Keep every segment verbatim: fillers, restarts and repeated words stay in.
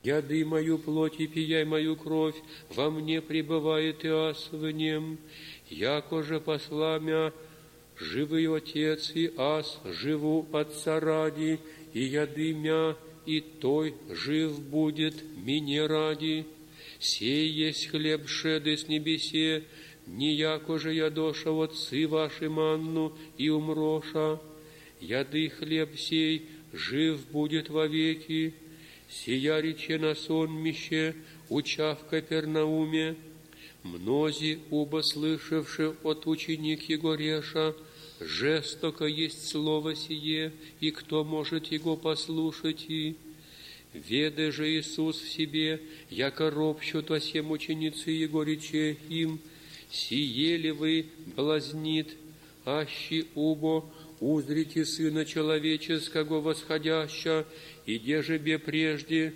Яды мою плоть и пияй мою кровь, во мне пребывает и ас в нем. Яко же посла мя живый Отец, и ас живу Отца ради, и яды мя, и той жив будет мне ради. Сей есть хлеб шеды с небесе, не яко же ядоша отцы ваши манну и умроша. Яды хлеб сей жив будет вовеки. Сия рече на сонмище, уча в Капернауме. Мнози, убо слышавши от ученик его реша, жестоко есть слово сие, и кто может его послушать и... Веды же Иисус в себе, яко ропщут о сем ученицы Его рече им, сие ли вы блазнит, аще убо узрите Сына Человеческого восходяща, и деже бе прежде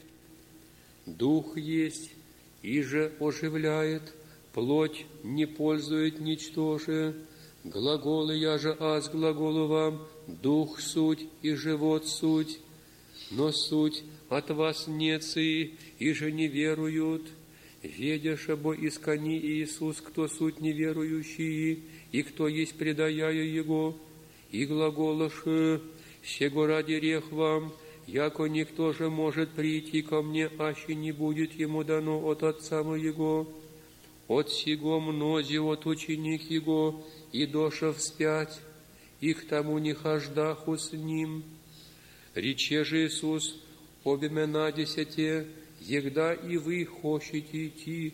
Дух есть, и же оживляет, плоть не пользует ничтоже, глаголы я же аз глаголу вам, Дух суть и живот суть, но суть от вас нецы, и же не веруют. Ведяша бо искани Иисус, кто суть неверующие, и кто есть предаяя Его, и глаголоши, сего ради рех вам, яко никто же может прийти ко мне, аще не будет ему дано от Отца моего. От сего мнози от ученик Его, и доша вспять, и к тому не хождаху с Ним. Рече же Иисус, обемена десяте, егда и вы хочете идти.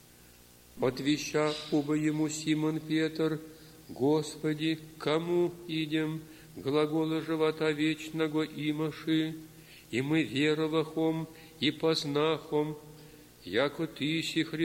Отвеща оба ему Симон Петр, Господи, кому идем? Глаголы живота вечного имаши, и мы веровахом и познахом, яко Ты си Христос.